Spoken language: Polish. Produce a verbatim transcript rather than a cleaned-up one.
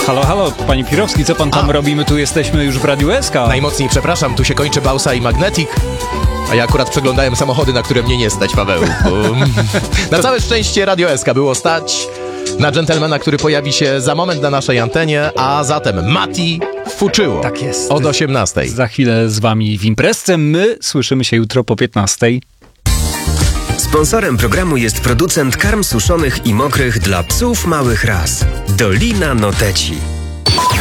Halo, halo, panie Pirowski, co pan tam A. robi? My tu jesteśmy już w Radiu S K. Najmocniej przepraszam, tu się kończy Bausa i Magnetic. A ja akurat przeglądałem samochody, na które mnie nie stać, Paweł. Na całe szczęście Radio S K było stać na dżentelmena, który pojawi się za moment na naszej antenie, a zatem Mati Fuczyło. Tak jest. Od osiemnastej. Za chwilę z wami w imprezce. My słyszymy się jutro po piętnastej. Sponsorem programu jest producent karm suszonych i mokrych dla psów małych ras. Dolina Noteci.